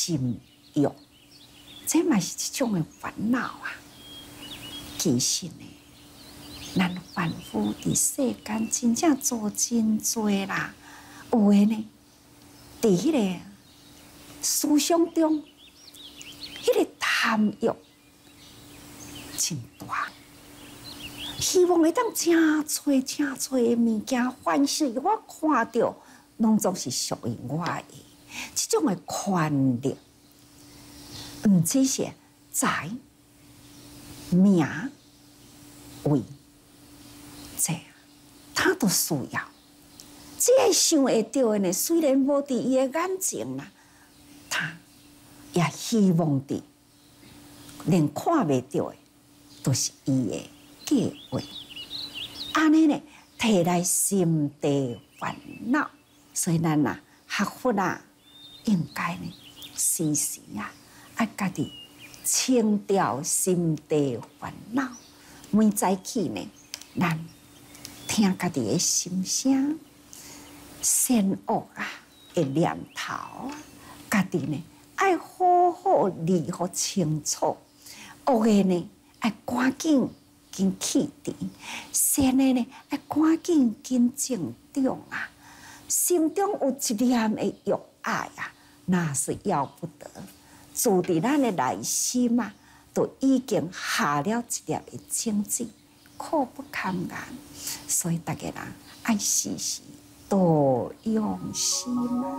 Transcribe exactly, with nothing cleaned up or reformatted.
心欲，这嘛是一种的烦恼啊。其实呢，咱凡夫伫世间真正做真多啦，有诶呢，伫迄个思想中，迄个贪欲真大。希望会当真多真多的物件，凡是我看到，拢总是属于我的。这种的权力，唔只是财、名、位，这他都需要。这想会到的呢，虽然无伫伊的眼前啦，他也希望伫连看袂到的，都是伊的计划。安尼呢，摕来心地烦恼。所以咱啊，学佛啊，应该呢，时时啊，爱家己清掉心地烦恼。每早起呢，咱听家己的心声，善恶啊的念头啊，家己呢爱好好理好清楚，恶的呢爱赶紧紧去除，善的呢爱赶紧紧正中啊。心中有一念的欲爱啊，那是要不得。住伫咱的内心啊，都已经下了一粒的种子，苦不堪言。所以大家人爱时时多用心。